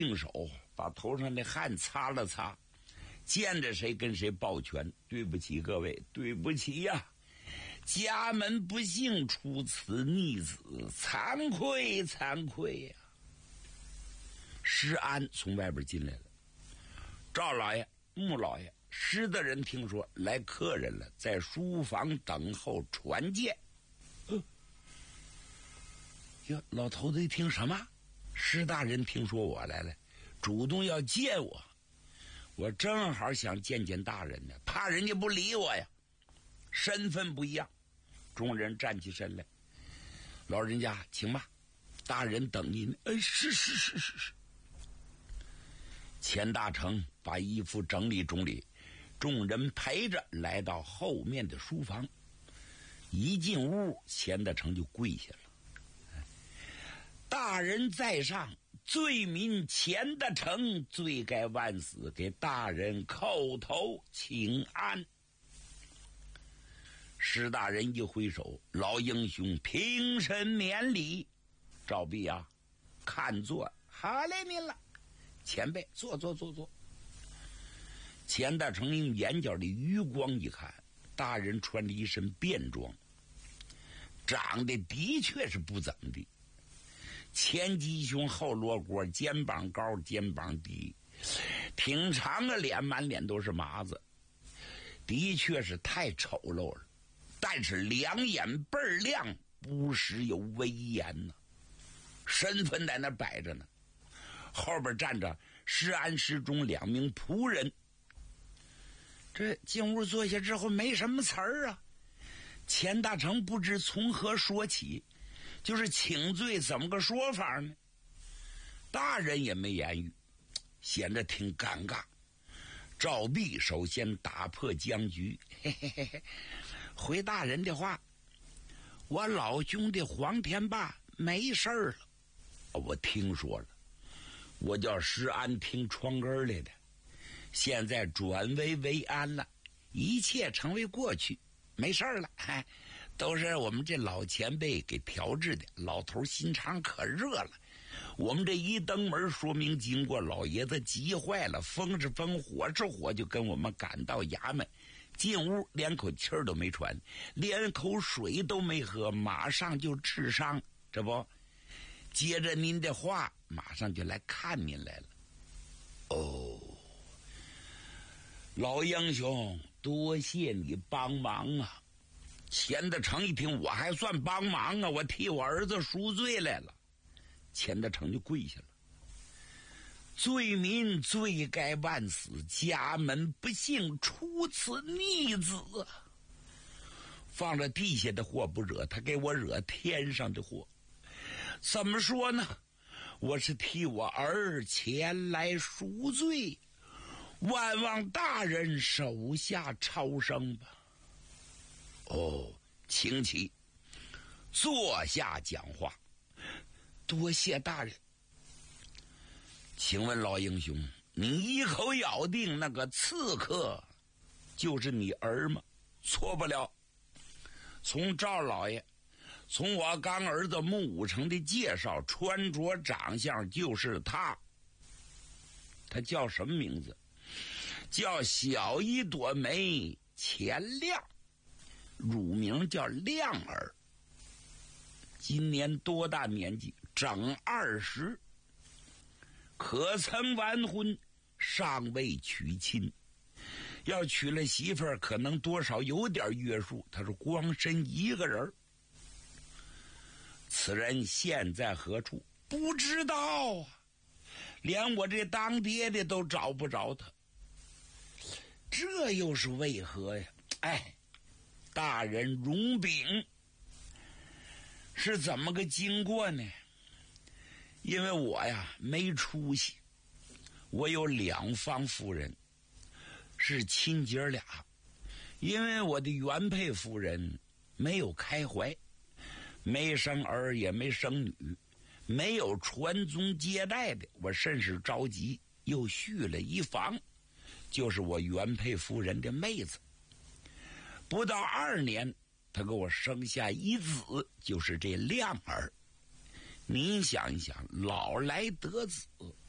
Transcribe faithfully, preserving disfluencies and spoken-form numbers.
用手把头上的汗擦了擦，见着谁跟谁抱拳：“对不起各位，对不起呀、啊，家门不幸出此逆子，惭愧惭愧呀、啊！”施安从外边进来了，赵老爷、穆老爷、施大人听说来客人了，在书房等候传见。呃哟，老头子一听什么？施大人听说我来了，主动要见我，我正好想见见大人呢，怕人家不理我呀。身份不一样，众人站起身来，老人家请吧，大人等您。哎，是是是是是。钱大成把衣服整理整理，众人陪着来到后面的书房。一进屋，钱大成就跪下了。大人在上，罪民钱大成罪该万死，给大人叩头请安。施大人一挥手，老英雄平身免礼。赵弼啊，看坐，好嘞，您了，前辈，坐坐坐坐。钱大成用眼角的余光一看，大人穿着一身便装，长得的确是不怎么地。前鸡胸后罗锅，肩膀高肩膀低，挺长的脸，满脸都是麻子，的确是太丑陋了。但是两眼倍儿亮，不时有威严呢、啊。身份在那摆着呢，后边站着施安、施忠两名仆人。这进屋坐下之后没什么词儿啊，钱大成不知从何说起，就是请罪怎么个说法呢？大人也没言语，显得挺尴尬。赵弼首先打破僵局，嘿嘿嘿嘿，回大人的话，我老兄弟黄天霸没事儿了。我听说了，我叫施安听窗根来的，现在转危为安了，一切成为过去，没事了，哎，都是我们这老前辈给调制的，老头心肠可热了。我们这一登门说明经过，老爷子急坏了，风是风火是火，就跟我们赶到衙门。进屋连口气儿都没喘，连口水都没喝，马上就治伤。这不，接着您的话，马上就来看您来了。哦，老英雄，多谢你帮忙啊！钱大成一听，我还算帮忙啊，我替我儿子赎罪来了。钱大成就跪下了，罪民罪该万死，家门不幸出此逆子。放着地下的祸不惹，他给我惹天上的祸。怎么说呢？我是替我儿前来赎罪，万望大人手下超生吧。哦，请起，坐下讲话。多谢大人。请问老英雄，你一口咬定那个刺客就是你儿吗？错不了。从赵老爷，从我干儿子穆武成的介绍，穿着长相就是他。他叫什么名字？叫小一朵梅钱亮，乳名叫亮儿。今年多大年纪？整二十，可曾完婚，尚未娶亲。要娶了媳妇儿，可能多少有点约束。他说光身一个人。此人现在何处？不知道啊，连我这当爹的都找不着他。这又是为何呀？哎，大人容禀，是怎么个经过呢？因为我呀没出息，我有两房夫人，是亲姐俩。因为我的原配夫人没有开怀，没生儿也没生女，没有传宗接代的，我甚是着急，又续了一房，就是我原配夫人的妹子。不到二年，她给我生下一子，就是这亮儿。您想一想，老来得子，